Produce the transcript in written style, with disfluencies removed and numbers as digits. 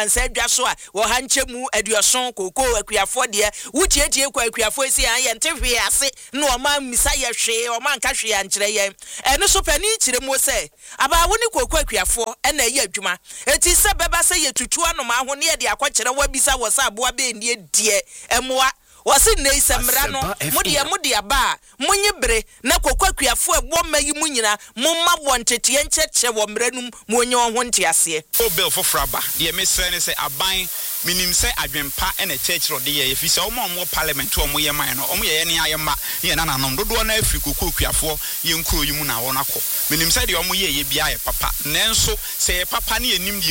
said Jasua or Hanchemu at your son, Coco, a Quiafodia, which yet you quite Quiafosia and Tiffy, I say, no man, Messiah Shea or Man Kashi and Trey, and no so penny to the Mose. About when you quite Quiafo and a year Juma. It is a baba say to Tuanoma when near the Aquacha Wabisa was a boy being dear and moi. Was it Nasa Mrano, Mudia Bar, Munyebre, Nako Quiafo, woman you munina, Mumma wanted to enter Chewamrenum, Munyo Wontiasie. Oh, Bill for Fraba, the Miss Senate say, I buy. Minim say adwempa ene church ro de ye fi se omo parliament o mo ye man no omo ye ne ayema ye na nanom dodo na afri kokokuafo ye nkuro yi mu na won akọ minim say de omo ye bia ye papa nenso say papa ne enim